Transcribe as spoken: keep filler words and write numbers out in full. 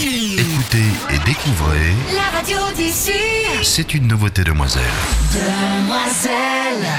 Écoutez et découvrez La radio d'ici. C'est une nouveauté Demoiselle. Demoiselle.